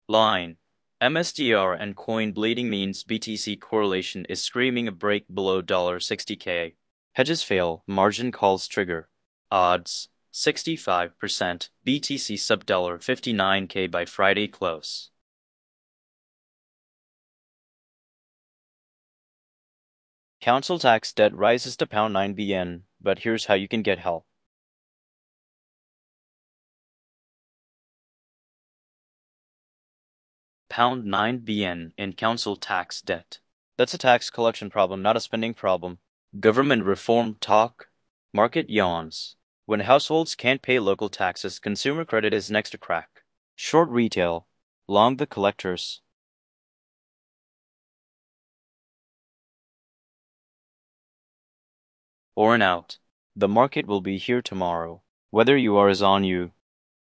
Line. MSTR and coin bleeding means BTC correlation is screaming a break below $60K. Hedges fail, margin calls trigger. Odds 65%, BTC sub $59K by Friday close. Council tax debt rises to £9 BN, but here's how you can get help. £9 BN in council tax debt. That's a tax collection problem, not a spending problem. Government reform talk. Market yawns. When households can't pay local taxes, consumer credit is next to crack. Short retail. Long the collectors. Or an out. The market will be here tomorrow. Whether you are is on you.